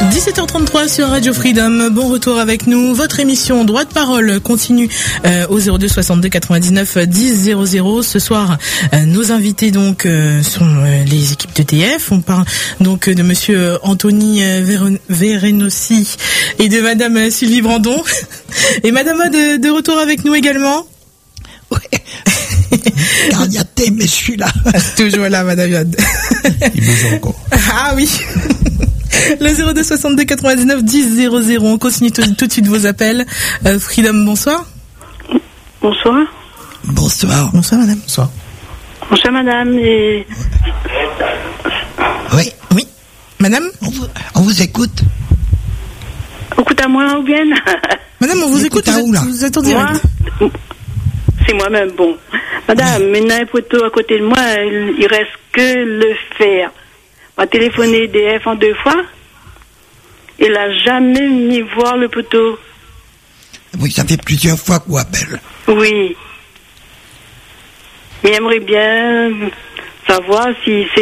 17h33 sur Radio Freedom. Bon retour avec nous. Votre émission Droit de parole continue au 02 62 99 10 00. Ce soir, nos invités donc sont les équipes de TF. On parle donc de monsieur Anthony Vérénossi et de madame Sylvie Brandon. Et madame de retour avec nous également. Ouais. Garniaté, mais je suis là. Toujours là, madame Yad. Il bouge encore. Ah oui. Le 02 62 99 10 00. On continue tout de suite vos appels. Freedom, bonsoir. Bonsoir. Bonsoir. Bonsoir, madame. Bonsoir. Bonsoir, madame. Et... Oui. Oui. Madame? On vous écoute. Écoute à moi ou bien? Madame, on vous écoute. Vous êtes en direct. Moi, c'est moi-même, bon. Madame, maintenant, un poteau à côté de moi, il reste que le fer. On a téléphoné EDF en 2 fois. Il n'a jamais venu voir le poteau. Oui, ça fait plusieurs fois qu'on appelle. Oui. Mais j'aimerais bien savoir si c'est